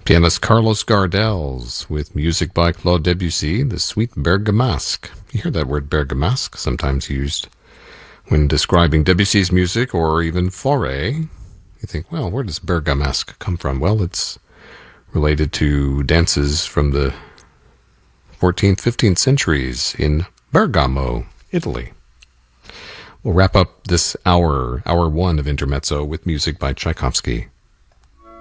Pianist Carlos Gardels with music by Claude Debussy, the Suite Bergamasque. You hear that word bergamasque, sometimes used when describing Debussy's music or even Fauré. You think, well, where does bergamasque come from? Well, it's related to dances from the 14th, 15th centuries in Bergamo, Italy. We'll wrap up this hour one of Intermezzo with music by Tchaikovsky.